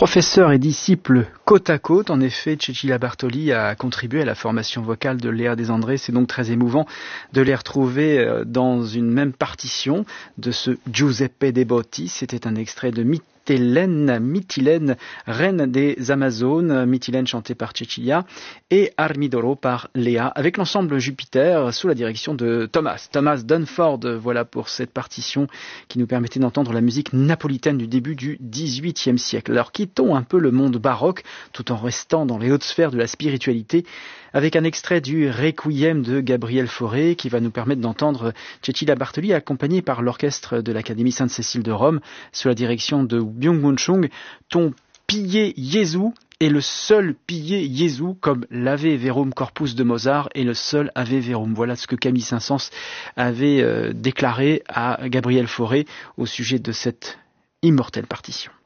Professeur et disciple côte à côte, en effet, Cecilia Bartoli a contribué à la formation vocale de Léa Desandré. C'est donc très émouvant de les retrouver dans une même partition de ce Giuseppe De Botti. C'était un extrait de Mytilène, reine des Amazones, Mytilène chantée par Cecilia et Armidoro par Léa, avec l'ensemble Jupiter sous la direction de Thomas Dunford. Voilà pour cette partition qui nous permettait d'entendre la musique napolitaine du début du XVIIIe siècle. Alors quittons un peu le monde baroque tout en restant dans les hautes sphères de la spiritualité avec un extrait du Requiem de Gabriel Fauré qui va nous permettre d'entendre Cecilia Bartoli accompagnée par l'orchestre de l'Académie Sainte-Cécile de Rome sous la direction de Byung-Hun Chung. Ton pilier Jésus est le seul pilier Jésus, comme l'Ave Verum Corpus de Mozart est le seul Ave Verum. Voilà ce que Camille Saint-Saëns avait déclaré à Gabriel Fauré au sujet de cette immortelle partition.